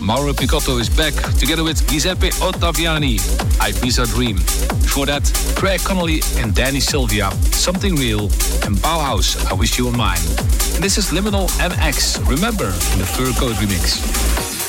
Mauro Picotto is back together with Giuseppe Ottaviani, Ibiza Dream. Before that, Craig Connolly and Danny Sylvia, Something Real, and Bauhaus, I Wish You Were Mine. And this is Liminal MX, remember, in the Fur Coat remix.